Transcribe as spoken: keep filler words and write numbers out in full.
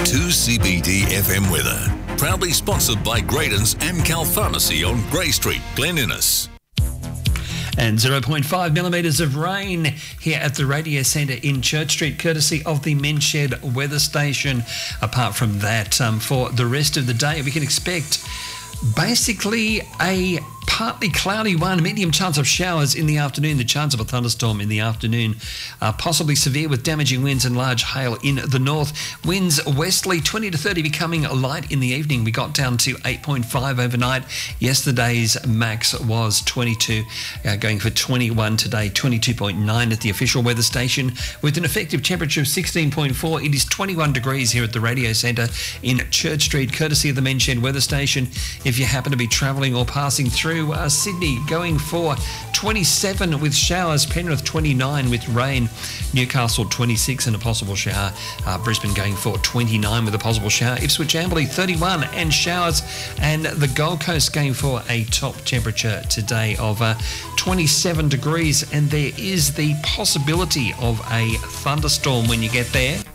two C B D F M weather. Proudly sponsored by Graydon's and Cal Pharmacy on Grey Street, Glen Innes. And zero point five millimetres of rain here at the Radio Centre in Church Street, courtesy of the Men's Shed weather station. Apart from that, um, for the rest of the day, we can expect basically a partly cloudy one, medium chance of showers in the afternoon, the chance of a thunderstorm in the afternoon, uh, possibly severe with damaging winds and large hail in the north. Winds westerly twenty to thirty, becoming light in the evening. We got down to eight point five overnight. Yesterday's max was twenty-two, uh, going for twenty-one today, twenty-two point nine at the official weather station, with an effective temperature of sixteen point four. It is twenty-one degrees here at the Radio Centre in Church Street, courtesy of the Men's Shed weather station. If you happen to be travelling or passing through Uh, Sydney, going for twenty-seven with showers, Penrith twenty-nine with rain, Newcastle twenty-six and a possible shower, uh, Brisbane going for twenty-nine with a possible shower, Ipswich Amberley thirty-one and showers, and the Gold Coast going for a top temperature today of uh, twenty-seven degrees, and there is the possibility of a thunderstorm when you get there.